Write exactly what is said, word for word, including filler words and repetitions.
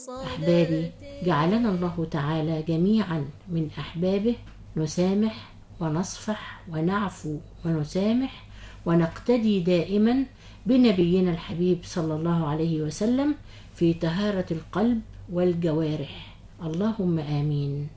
أحبابي، جعلنا الله تعالى جميعا من أحبابه، نسامح ونصفح ونعفو ونسامح ونقتدي دائما بنبينا الحبيب صلى الله عليه وسلم في طهارة القلب والجوارح. اللهم آمين.